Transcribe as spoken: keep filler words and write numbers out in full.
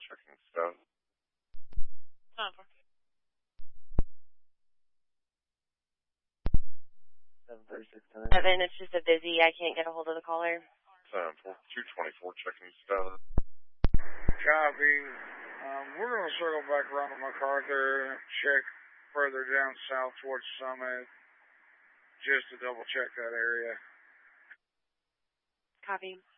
checking status. seven four. seven thirty-six, ten. Evan, it's just a busy. I can't get a hold of the caller. seven four, two twenty-four checking status. Copy. Um, we're going to circle back around to MacArthur, check further down south towards Summit, just to double check that area. Copy.